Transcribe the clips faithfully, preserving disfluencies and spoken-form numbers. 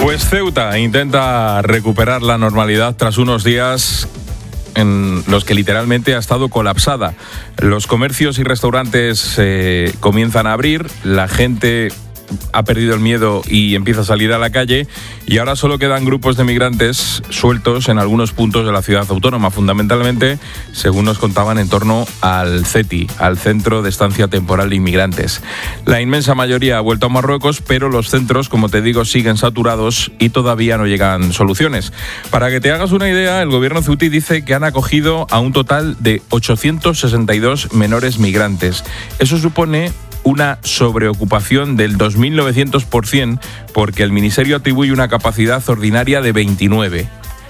Pues Ceuta intenta recuperar la normalidad tras unos días en los que literalmente ha estado colapsada. Los comercios y restaurantes eh, comienzan a abrir, la gente ha perdido el miedo y empieza a salir a la calle, y ahora solo quedan grupos de migrantes sueltos en algunos puntos de la ciudad autónoma, fundamentalmente, según nos contaban, en torno al CETI, al Centro de Estancia Temporal de Inmigrantes. La inmensa mayoría ha vuelto a Marruecos, pero los centros, como te digo, siguen saturados y todavía no llegan soluciones. Para que te hagas una idea, el gobierno ceutí dice que han acogido a un total de ochocientos sesenta y dos menores migrantes. Eso supone una sobreocupación del dos mil novecientos por ciento, porque el ministerio atribuye una capacidad ordinaria de veintinueve.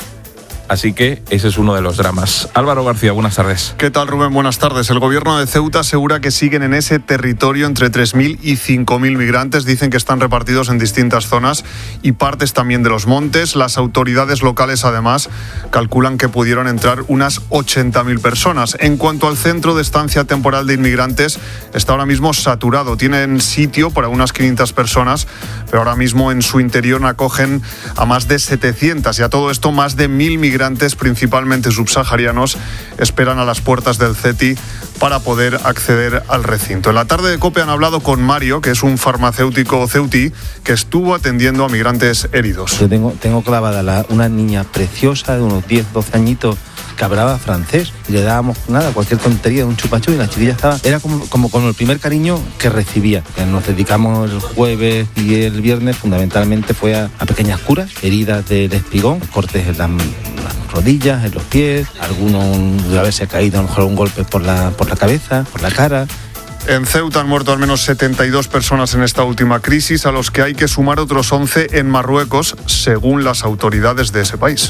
Así que ese es uno de los dramas. Álvaro García, buenas tardes. ¿Qué tal, Rubén? Buenas tardes. El gobierno de Ceuta asegura que siguen en ese territorio entre tres mil y cinco mil migrantes. Dicen que están repartidos en distintas zonas y partes también de los montes. Las autoridades locales, además, calculan que pudieron entrar unas ochenta mil personas. En cuanto al Centro de Estancia Temporal de Inmigrantes, está ahora mismo saturado. Tienen sitio para unas quinientas personas, pero ahora mismo en su interior acogen a más de setecientas. Y a todo esto, más de mil migrantes migrantes, principalmente subsaharianos, esperan a las puertas del CETI para poder acceder al recinto. En la tarde de COPE han hablado con Mario, que es un farmacéutico ceutí que estuvo atendiendo a migrantes heridos. Yo tengo, tengo clavada la, una niña preciosa de unos diez, doce añitos que hablaba francés, y le dábamos nada, cualquier tontería, un chupachú, y la chiquilla estaba, era como, como con el primer cariño que recibía. Nos dedicamos el jueves y el viernes, fundamentalmente fue a, a pequeñas curas, heridas del espigón, cortes en las, las rodillas, en los pies, algunos de haberse caído, a lo mejor un golpe por la, por la cabeza, por la cara. En Ceuta han muerto al menos setenta y dos personas en esta última crisis, a los que hay que sumar otros once en Marruecos, según las autoridades de ese país.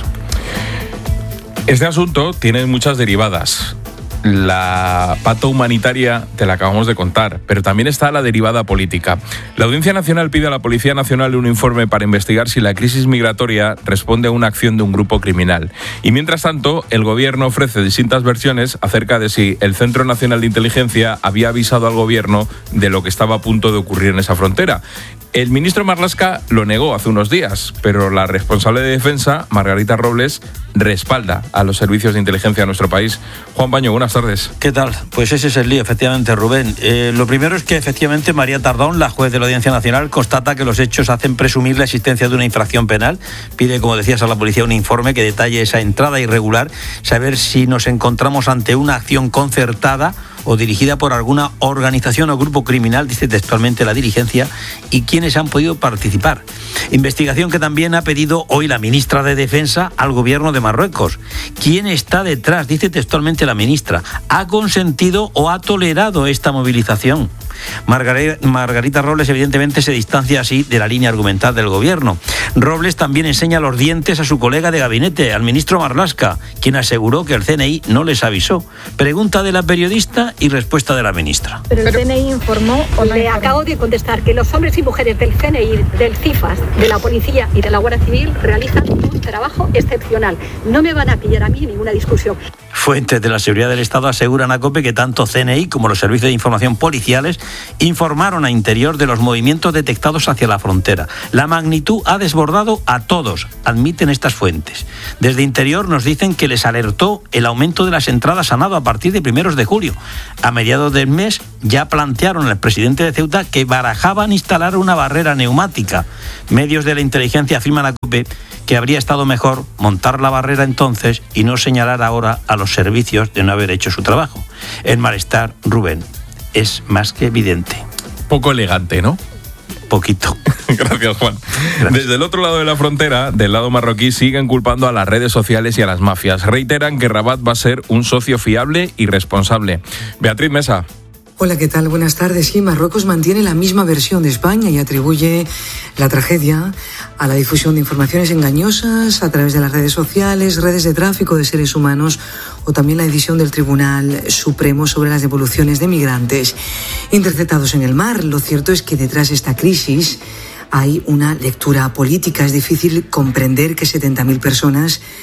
Este asunto tiene muchas derivadas. La pata humanitaria te la acabamos de contar, pero también está la derivada política. La Audiencia Nacional pide a la Policía Nacional un informe para investigar si la crisis migratoria responde a una acción de un grupo criminal. Y mientras tanto, el gobierno ofrece distintas versiones acerca de si el Centro Nacional de Inteligencia había avisado al gobierno de lo que estaba a punto de ocurrir en esa frontera. El ministro Marlaska lo negó hace unos días, pero la responsable de Defensa, Margarita Robles, respalda a los servicios de inteligencia de nuestro país. Juan Baño, buenas tardes. ¿Qué tal? Pues ese es el lío, efectivamente, Rubén. Eh, lo primero es que, efectivamente, María Tardón, la juez de la Audiencia Nacional, constata que los hechos hacen presumir la existencia de una infracción penal. Pide, como decías, a la policía un informe que detalle esa entrada irregular, saber si nos encontramos ante una acción concertada o dirigida por alguna organización o grupo criminal, dice textualmente la diligencia, y quiénes han podido participar. Investigación que también ha pedido hoy la ministra de Defensa al gobierno de Marruecos. ¿Quién está detrás? Dice textualmente la ministra. ¿Ha consentido o ha tolerado esta movilización? Margarita, Margarita Robles evidentemente se distancia así de la línea argumental del gobierno. Robles también enseña los dientes a su colega de gabinete, al ministro Marlaska, quien aseguró que el C N I no les avisó. Pregunta de la periodista y respuesta de la ministra. Pero el C N I informó, o le acabo de contestar, que los hombres y mujeres del C N I, del CIFAS, de la policía y de la Guardia Civil realizan un trabajo excepcional. No me van a pillar a mí en ninguna discusión. Fuentes de la seguridad del Estado aseguran a COPE que tanto C N I como los servicios de información policiales informaron a Interior de los movimientos detectados hacia la frontera. La magnitud ha desbordado a todos, admiten estas fuentes. Desde Interior nos dicen que les alertó el aumento de las entradas a nado a partir de primeros de julio. A mediados del mes ya plantearon al presidente de Ceuta que barajaban instalar una barrera neumática. Medios de la inteligencia afirman a COPE que habría estado mejor montar la barrera entonces y no señalar ahora a los servicios de no haber hecho su trabajo. El malestar, Rubén, es más que evidente. Poco elegante, ¿no? Poquito. Gracias, Juan. Gracias. Desde el otro lado de la frontera, del lado marroquí, siguen culpando a las redes sociales y a las mafias. Reiteran que Rabat va a ser un socio fiable y responsable. Beatriz Mesa. Hola, ¿qué tal? Buenas tardes. Sí, Marruecos mantiene la misma versión de España y atribuye la tragedia a la difusión de informaciones engañosas a través de las redes sociales, redes de tráfico de seres humanos o también la decisión del Tribunal Supremo sobre las devoluciones de migrantes interceptados en el mar. Lo cierto es que detrás de esta crisis hay una lectura política. Es difícil comprender que setenta mil personas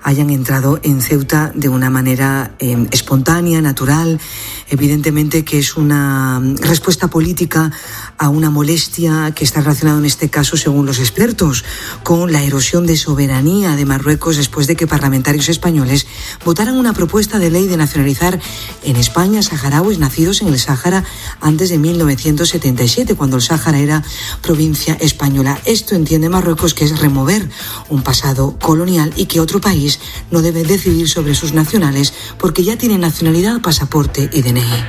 hayan entrado en Ceuta de una manera eh, espontánea, natural. Evidentemente que es una respuesta política a una molestia que está relacionada en este caso, según los expertos, con la erosión de soberanía de Marruecos después de que parlamentarios españoles votaran una propuesta de ley de nacionalizar en España saharauis nacidos en el Sáhara antes de mil novecientos setenta y siete, cuando el Sáhara era provincia española. Esto entiende Marruecos que es remover un pasado colonial y que otro país no debe decidir sobre sus nacionales porque ya tienen nacionalidad, pasaporte y D N I.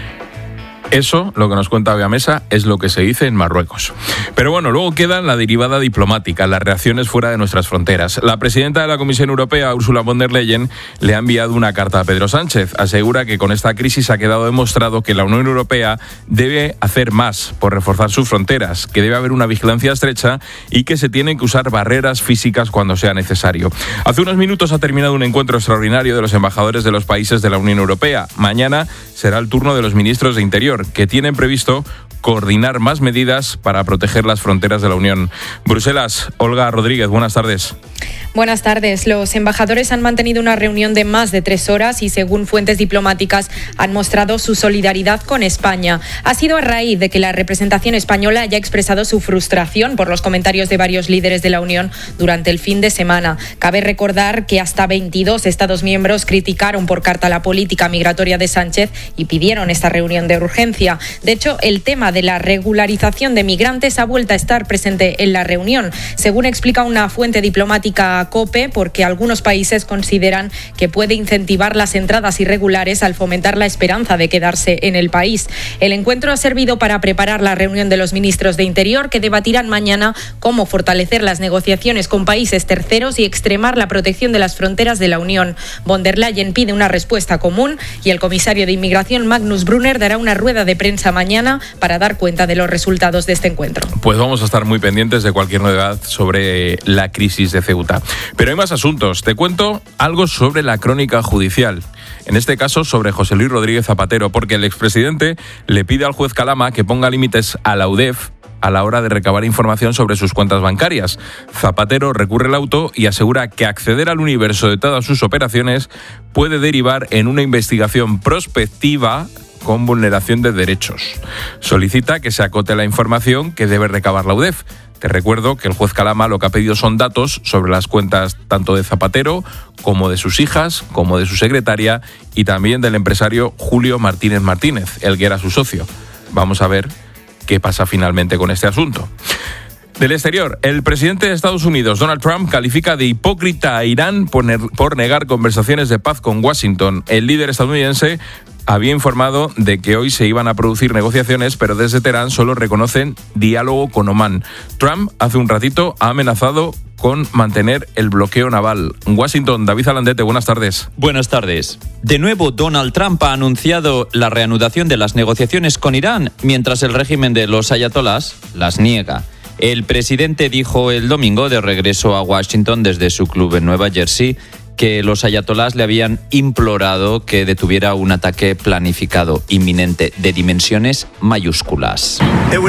Eso, lo que nos cuenta Gamesa, es lo que se dice en Marruecos. Pero bueno, luego queda la derivada diplomática, las reacciones fuera de nuestras fronteras. La presidenta de la Comisión Europea, Ursula von der Leyen, le ha enviado una carta a Pedro Sánchez. Asegura que con esta crisis ha quedado demostrado que la Unión Europea debe hacer más por reforzar sus fronteras, que debe haber una vigilancia estrecha y que se tienen que usar barreras físicas cuando sea necesario. Hace unos minutos ha terminado un encuentro extraordinario de los embajadores de los países de la Unión Europea. Mañana será el turno de los ministros de Interior, que tienen previsto coordinar más medidas para proteger las fronteras de la Unión. Bruselas, Olga Rodríguez, buenas tardes. Buenas tardes. Los embajadores han mantenido una reunión de más de tres horas y, según fuentes diplomáticas, han mostrado su solidaridad con España. Ha sido a raíz de que la representación española haya expresado su frustración por los comentarios de varios líderes de la Unión durante el fin de semana. Cabe recordar que hasta veintidós Estados miembros criticaron por carta la política migratoria de Sánchez y pidieron esta reunión de urgencia. De hecho, el tema de la regularización de migrantes ha vuelto a estar presente en la reunión, según explica una fuente diplomática a COPE, porque algunos países consideran que puede incentivar las entradas irregulares al fomentar la esperanza de quedarse en el país. El encuentro ha servido para preparar la reunión de los ministros de Interior, que debatirán mañana cómo fortalecer las negociaciones con países terceros y extremar la protección de las fronteras de la Unión. Von der Leyen pide una respuesta común y el comisario de Inmigración, Magnus Brunner, dará una rueda de prensa mañana para dar cuenta de los resultados de este encuentro. Pues vamos a estar muy pendientes de cualquier novedad sobre la crisis de Ceuta. Pero hay más asuntos. Te cuento algo sobre la crónica judicial. En este caso, sobre José Luis Rodríguez Zapatero, porque el expresidente le pide al juez Calama que ponga límites a la U D E F a la hora de recabar información sobre sus cuentas bancarias. Zapatero recurre el auto y asegura que acceder al universo de todas sus operaciones puede derivar en una investigación prospectiva con vulneración de derechos. Solicita que se acote la información que debe recabar la U D E F. Te recuerdo que el juez Calama lo que ha pedido son datos sobre las cuentas tanto de Zapatero como de sus hijas, como de su secretaria y también del empresario Julio Martínez Martínez, el que era su socio. Vamos a ver qué pasa finalmente con este asunto. Del exterior, el presidente de Estados Unidos, Donald Trump, califica de hipócrita a Irán por, ne- por negar conversaciones de paz con Washington. El líder estadounidense había informado de que hoy se iban a producir negociaciones, pero desde Teherán solo reconocen diálogo con Omán. Trump, hace un ratito, ha amenazado con mantener el bloqueo naval. Washington, David Alandete, buenas tardes. Buenas tardes. De nuevo, Donald Trump ha anunciado la reanudación de las negociaciones con Irán, mientras el régimen de los ayatolás las niega. El presidente dijo el domingo, de regreso a Washington desde su club en Nueva Jersey, que los ayatolás le habían implorado que detuviera un ataque planificado inminente de dimensiones mayúsculas.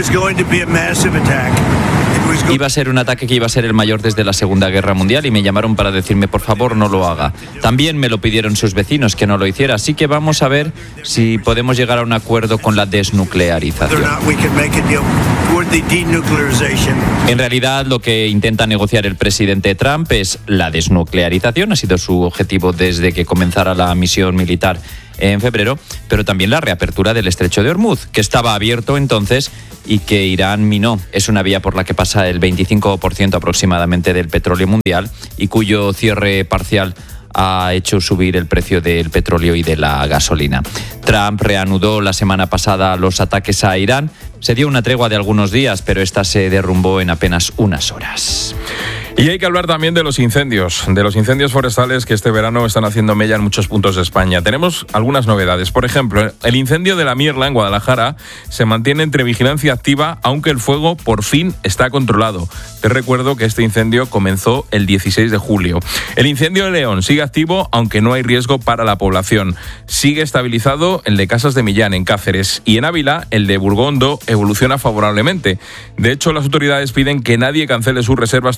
Iba a ser un ataque que iba a ser el mayor desde la Segunda Guerra Mundial y me llamaron para decirme, por favor, no lo haga. También me lo pidieron sus vecinos que no lo hiciera, así que vamos a ver si podemos llegar a un acuerdo con la desnuclearización. En realidad, lo que intenta negociar el presidente Trump es la desnuclearización, ha sido su objetivo desde que comenzara la misión militar en febrero, pero también la reapertura del estrecho de Hormuz, que estaba abierto entonces y que Irán minó. Es una vía por la que pasa el veinticinco por ciento aproximadamente del petróleo mundial y cuyo cierre parcial ha hecho subir el precio del petróleo y de la gasolina. Trump reanudó la semana pasada los ataques a Irán. Se dio una tregua de algunos días, pero esta se derrumbó en apenas unas horas. Y hay que hablar también de los incendios, de los incendios forestales que este verano están haciendo mella en muchos puntos de España. Tenemos algunas novedades. Por ejemplo, el incendio de la Mierla en Guadalajara se mantiene entre vigilancia activa, aunque el fuego por fin está controlado. Te recuerdo que este incendio comenzó el dieciséis de julio. El incendio de León sigue activo, aunque no hay riesgo para la población. Sigue estabilizado el de Casas de Millán, en Cáceres, y en Ávila, el de Burgondo, evoluciona favorablemente. De hecho, las autoridades piden que nadie cancele sus reservas turísticas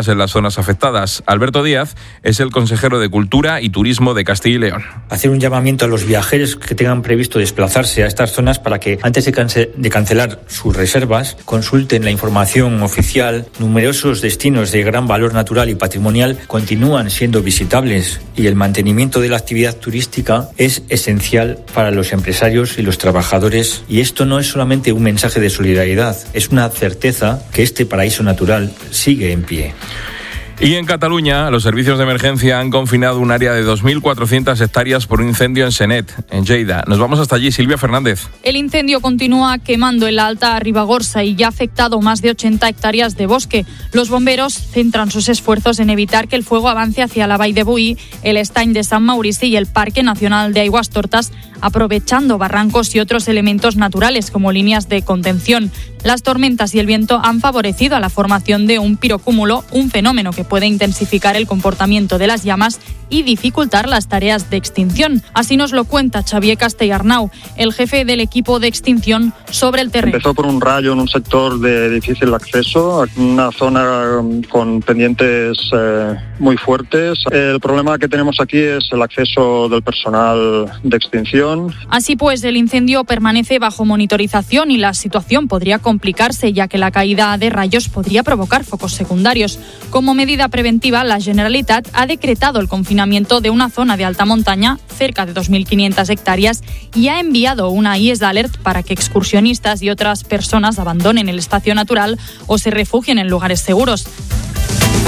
en las zonas afectadas. Alberto Díaz es el consejero de Cultura y Turismo de Castilla y León. Hacer un llamamiento a los viajeros que tengan previsto desplazarse a estas zonas para que antes de, cance- de cancelar sus reservas consulten la información oficial. Numerosos destinos de gran valor natural y patrimonial continúan siendo visitables y el mantenimiento de la actividad turística es esencial para los empresarios y los trabajadores, y esto no es solamente un mensaje de solidaridad, es una certeza que este paraíso natural sigue en pie. Y en Cataluña, los servicios de emergencia han confinado un área de dos mil cuatrocientas hectáreas por un incendio en Senet, en Lleida. Nos vamos hasta allí, Silvia Fernández. El incendio continúa quemando en la Alta Ribagorza y ya ha afectado más de ochenta hectáreas de bosque. Los bomberos centran sus esfuerzos en evitar que el fuego avance hacia la Vall de Boí, el Estany de San Maurici y el Parque Nacional de Aigüestortas, aprovechando barrancos y otros elementos naturales como líneas de contención. Las tormentas y el viento han favorecido a la formación de un pirocúmulo, un fenómeno que puede intensificar el comportamiento de las llamas y dificultar las tareas de extinción. Así nos lo cuenta Xavier Castellarnau, el jefe del equipo de extinción, sobre el terreno. Empezó por un rayo en un sector de difícil acceso, una zona con pendientes eh, muy fuertes. El problema que tenemos aquí es el acceso del personal de extinción. Así pues, el incendio permanece bajo monitorización y la situación podría complicarse, ya que la caída de rayos podría provocar focos secundarios. Como medida preventiva, la Generalitat ha decretado el confinamiento de una zona de alta montaña, cerca de dos mil quinientas hectáreas, y ha enviado una I E S Alert para que excursionistas y otras personas abandonen el espacio natural o se refugien en lugares seguros.